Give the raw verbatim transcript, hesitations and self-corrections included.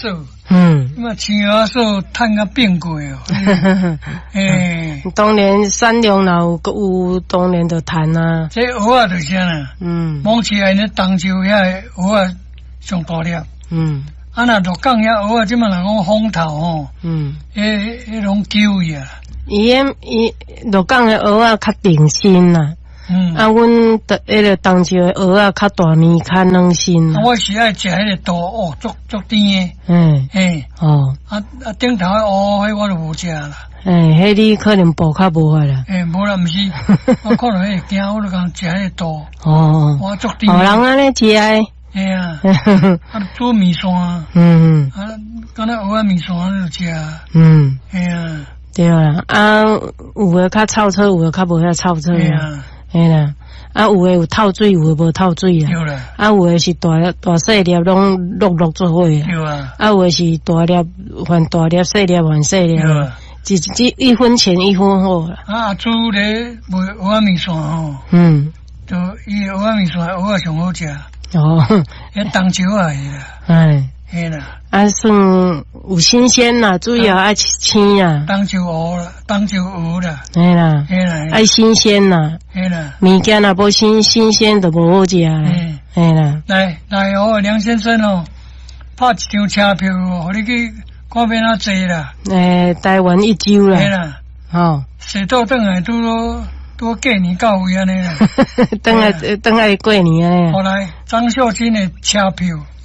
素， 嗯， 那么青芽素碳个变过哦，诶， 当然产量若有有当然就赚啊。 这蚵仔就是啥啦？ 嗯， 往起来呢，东洲遐蚵仔上大粒。 嗯， 啊，那鹿港遐蚵仔，即马人讲风头吼， 嗯， 迄迄拢救伊啊。 伊迄伊鹿港的蚵仔较定心啦。 嗯， 啊，阮的迄个东洲的蚵仔较大面，较软心啦。 啊，我是爱食迄个刀哦，足足甜的。 嗯， 嘿， 哦， 啊啊，顶头的蚵，迄我就无食啦。 诶，迄你可能补较无法啦。 诶，无啦，毋是，我可能会惊，我就讲食迄个刀。 哦， 我足甜。 哦，人安尼食诶。 嘿啊，啊做面线。 嗯， 啊，敢若蚵仔面线就食。 嗯， 嘿啊， 对啦，啊，有诶较臭臭，有诶较无遐臭臭啦。嘿啦，啊有诶有透水，有诶无透水啊。 对啦。 啊有诶是大大细粒拢落落做伙啊。 对啊。 啊有诶是大粒换大粒，细粒换细粒。对啊。一一一分钱一分货啦。 啊，煮咧卖蚵仔面线吼。嗯。就伊蚵仔面线蚵仔上好食。哦。迄东洲啊是啦。哎。嘿啦。 啊，算有新鲜啦，主要爱青啊。 东洲蚵啦，东洲蚵啦。 嘿啦。嘿啦。爱新鲜啦。嘿啦。物件若无新新鲜，就无好食啦。嘿。嘿啦。来来哦，梁先生哦，拍一张车票哦，互你去看要哪坐啦。 诶，台湾一周啦。 嘿啦。哦。坐到转来拄到拄过年到位安尼啦。 转来转来过年安尼。 好来，张秀清的车票。